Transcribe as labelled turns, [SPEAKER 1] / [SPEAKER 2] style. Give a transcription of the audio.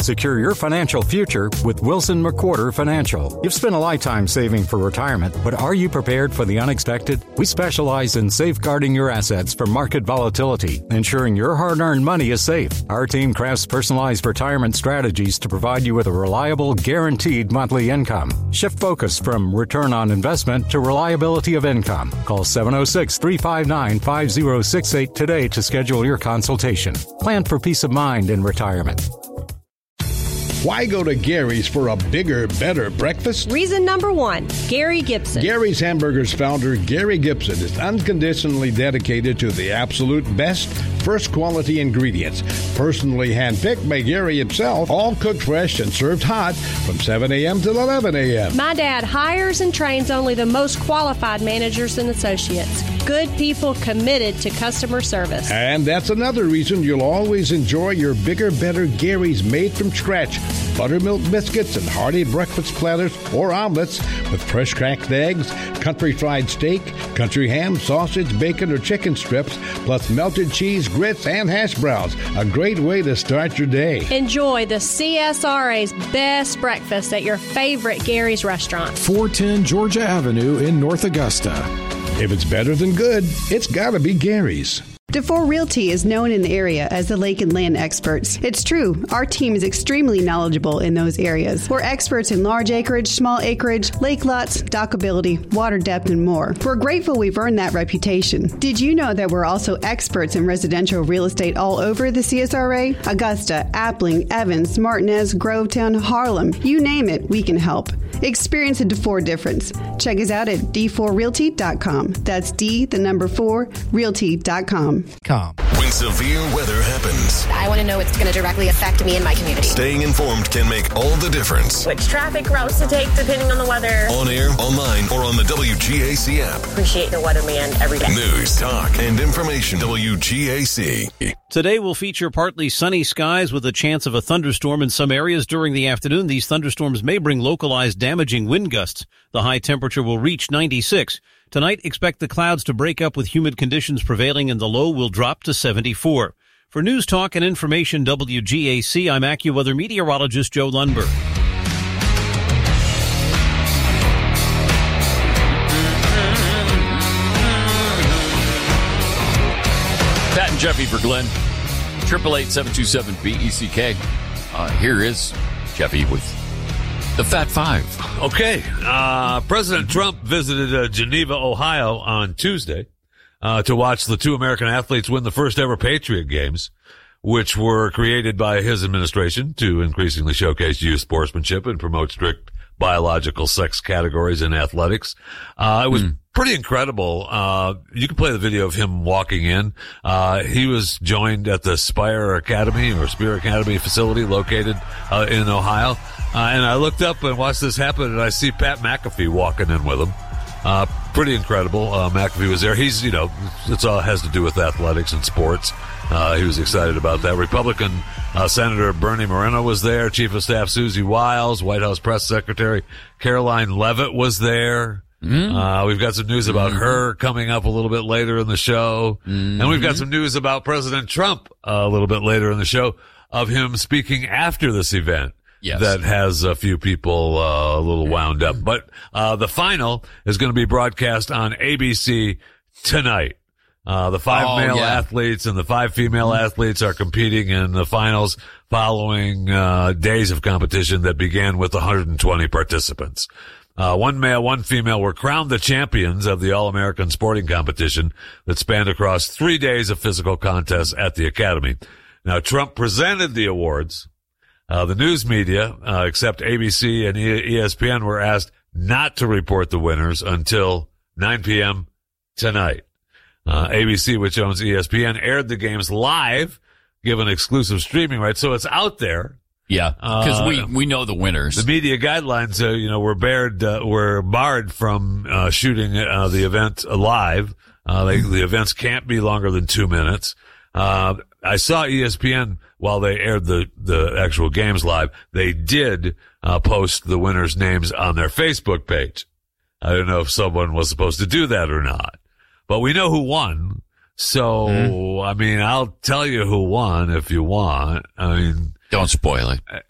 [SPEAKER 1] Secure your financial future with Wilson McWhorter Financial. You've spent a lifetime saving for retirement, but are you prepared for the unexpected? We specialize in safeguarding your assets from market volatility, ensuring your hard-earned money is safe. Our team crafts personalized retirement strategies to provide you with a reliable, guaranteed monthly income. Shift focus from return on investment to reliability of income. Call 706-359-5068 today to schedule your consultation. Plan for peace of mind in retirement.
[SPEAKER 2] Why go to Gary's for a bigger, better breakfast?
[SPEAKER 3] Reason number one, Gary Gibson.
[SPEAKER 2] Gary's Hamburgers founder, Gary Gibson, is unconditionally dedicated to the absolute best, first quality ingredients. Personally handpicked by Gary himself, all cooked fresh and served hot from 7 a.m. till 11 a.m.
[SPEAKER 3] My dad hires and trains only the most qualified managers and associates. Good people committed to customer service.
[SPEAKER 2] And that's another reason you'll always enjoy your bigger, better Gary's made from scratch. Buttermilk biscuits and hearty breakfast platters or omelets with fresh cracked eggs, country fried steak, country ham, sausage, bacon, or chicken strips, plus melted cheese, grits, and hash browns. A great way to start your day.
[SPEAKER 3] Enjoy the CSRA's best breakfast at your favorite Gary's restaurant.
[SPEAKER 4] 410 Georgia Avenue in North Augusta.
[SPEAKER 2] If it's better than good, it's gotta be Gary's.
[SPEAKER 5] DeFore Realty is known in the area as the lake and land experts. It's true. Our team is extremely knowledgeable in those areas. We're experts in large acreage, small acreage, lake lots, dockability, water depth, and more. We're grateful we've earned that reputation. Did you know that we're also experts in residential real estate all over the CSRA? Augusta, Appling, Evans, Martinez, Grovetown, Harlem. You name it, we can help. Experience a DeFore difference. Check us out at d4realty.com. That's D4 realty.com.
[SPEAKER 6] When severe weather happens,
[SPEAKER 7] I want to know what's going to directly affect me and my community.
[SPEAKER 6] Staying informed can make all the difference.
[SPEAKER 8] Which traffic routes to take depending on the weather.
[SPEAKER 6] On air, online, or on the WGAC app.
[SPEAKER 8] Appreciate the weatherman every day.
[SPEAKER 6] News, talk, and information. WGAC.
[SPEAKER 9] Today will feature partly sunny skies with a chance of a thunderstorm in some areas during the afternoon. These thunderstorms may bring localized damaging wind gusts. The high temperature will reach 96. Tonight, expect the clouds to break up with humid conditions prevailing and the low will drop to 74. For News Talk and Information WGAC, I'm AccuWeather meteorologist Joe Lundberg.
[SPEAKER 10] Pat and Jeffy for Glenn. 888-727-BECK. Here is Jeffy with the Fat Five.
[SPEAKER 11] Okay. President Trump visited Geneva, Ohio on Tuesday to watch the two American athletes win the first ever Patriot Games, which were created by his administration to increasingly showcase youth sportsmanship and promote strict biological sex categories in athletics. It was pretty incredible. You can play the video of him walking in. He was joined at the Spear Academy facility located in Ohio. And I looked up and watched this happen, and I see Pat McAfee walking in with him. Pretty incredible. McAfee was there. He's, it's all has to do with athletics and sports. He was excited about that. Republican Senator Bernie Moreno was there. Chief of Staff Susie Wiles, White House Press Secretary Caroline Leavitt was there. We've got some news about her coming up a little bit later in the show. And we've got some news about President Trump a little bit later in the show of him speaking after this event. Yes. That has a few people a little wound up. But the final is going to be broadcast on ABC tonight. The five male athletes and the five female athletes are competing in the finals following days of competition that began with 120 participants. One male, one female were crowned the champions of the All-American sporting competition that spanned across 3 days of physical contests at the Academy. Now, Trump presented the awards. The news media, except ABC and ESPN, were asked not to report the winners until 9 p.m. tonight. ABC, which owns ESPN, aired the games live, given exclusive streaming rights, so it's out there.
[SPEAKER 10] Yeah, because we know the winners.
[SPEAKER 11] The media guidelines, were barred from shooting the event live. The events can't be longer than 2 minutes. I saw ESPN while they aired the actual games live. They did post the winners' names on their Facebook page. I don't know if someone was supposed to do that or not, but we know who won. So, I mean, I'll tell you who won if you want. I mean,
[SPEAKER 10] don't spoil it.